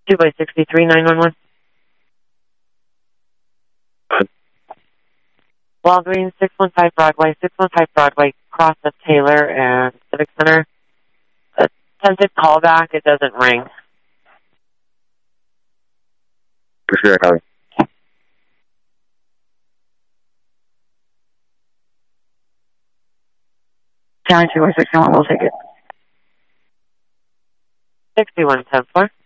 2 by 63, 911. Walgreens, 615 Broadway, 615 Broadway, cross of Taylor and Civic Center. Attempted callback, it doesn't ring. For sure, copy. County 216, we'll take it. 6110-4.